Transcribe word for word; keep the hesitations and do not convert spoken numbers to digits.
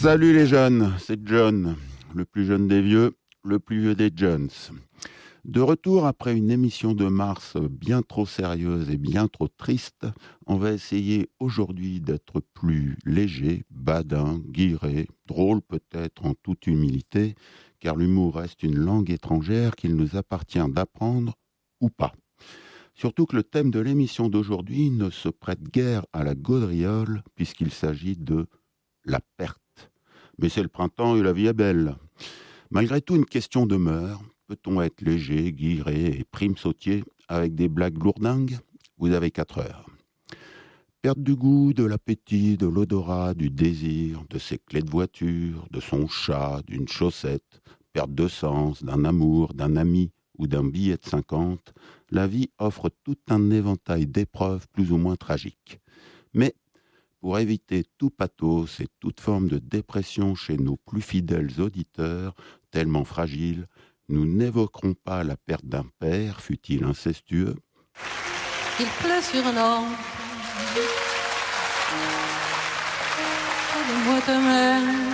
Salut les jeunes, c'est John, le plus jeune des vieux, le plus vieux des Jones. De retour après une émission de mars bien trop sérieuse et bien trop triste, on va essayer aujourd'hui d'être plus léger, badin, guiré, drôle peut-être en toute humilité, car l'humour reste une langue étrangère qu'il nous appartient d'apprendre ou pas. Surtout que le thème de l'émission d'aujourd'hui ne se prête guère à la gaudriole puisqu'il s'agit de la perte. Mais c'est le printemps et la vie est belle. Malgré tout, une question demeure. Peut-on être léger, guiré et prime-sautier avec des blagues lourdingues ? Vous avez quatre heures. Perte du goût, de l'appétit, de l'odorat, du désir, de ses clés de voiture, de son chat, d'une chaussette, perte de sens, d'un amour, d'un ami ou d'un billet de cinquante, la vie offre tout un éventail d'épreuves plus ou moins tragiques. Mais pour éviter tout pathos et toute forme de dépression chez nos plus fidèles auditeurs, tellement fragiles, nous n'évoquerons pas la perte d'un père, fût-il incestueux. Il pleut sur l'or. Aide-moi ta mère.